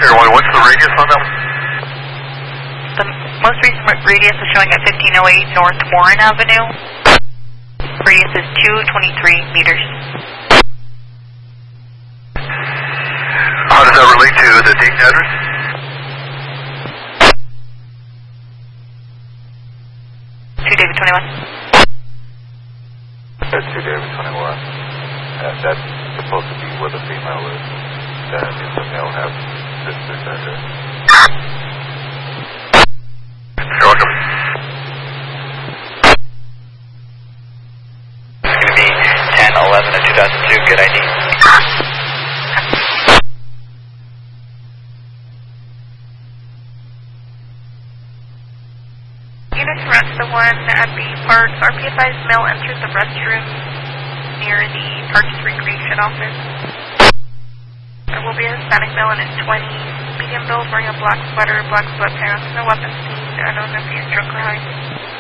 What's the radius on that one? The most recent radius is showing at 1508 North Warren Avenue. Radius is 223 meters. How does that relate to the Dayton address? David 21. That's 2 David 21. That's supposed to be where the female is. That means the male has this address. You're welcome. It's going to be 10-11 of 2002. Good ID. Unit to rest the one at the park. RPFI's male entered the restroom near the Parks Recreation Office. There will be a Hispanic male in his 20s. Medium build, wearing a black sweater, black sweatpants, no weapons seen, unknown if he is drunk or high.